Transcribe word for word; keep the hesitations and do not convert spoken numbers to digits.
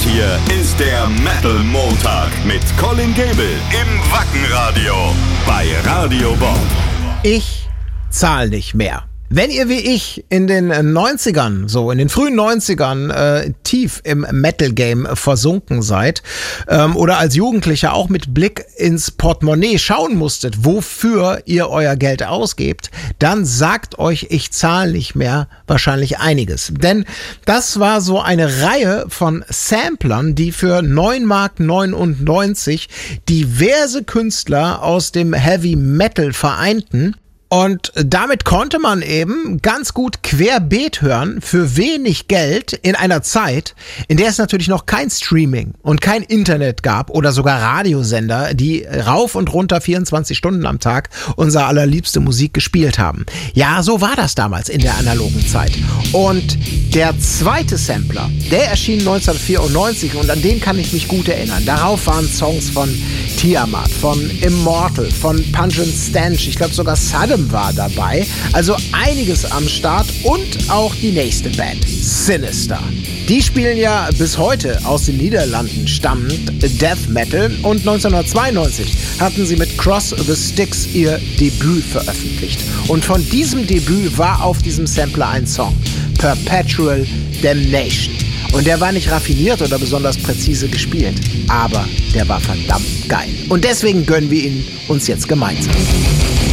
hier ist der Metal Montag mit Colin Gable im Wackenradio bei Radio Bob. Ich zahl nicht mehr. Wenn ihr wie ich in den neunzigern, so in den frühen neunzigern, äh, tief im Metal-Game versunken seid ähm, oder als Jugendlicher auch mit Blick ins Portemonnaie schauen musstet, wofür ihr euer Geld ausgebt, dann sagt euch, ich zahle nicht mehr, wahrscheinlich einiges. Denn das war so eine Reihe von Samplern, die für neun Mark neunundneunzig diverse Künstler aus dem Heavy Metal vereinten. Und damit konnte man eben ganz gut querbeet hören für wenig Geld in einer Zeit, in der es natürlich noch kein Streaming und kein Internet gab oder sogar Radiosender, die rauf und runter vierundzwanzig Stunden am Tag unser allerliebste Musik gespielt haben. Ja, so war das damals in der analogen Zeit. Und der zweite Sampler, der erschien neunzehnhundertvierundneunzig und an den kann ich mich gut erinnern. Darauf waren Songs von Tiamat, von Immortal, von Pungent Stench, ich glaube sogar Saddam war dabei. Also einiges am Start und auch die nächste Band, Sinister. Die spielen ja bis heute aus den Niederlanden stammend Death Metal und neunzehnhundertzweiundneunzig hatten sie mit Cross the Sticks ihr Debüt veröffentlicht. Und von diesem Debüt war auf diesem Sampler ein Song, Perpetual Damnation. Und der war nicht raffiniert oder besonders präzise gespielt, aber der war verdammt geil. Und deswegen gönnen wir ihn uns jetzt gemeinsam.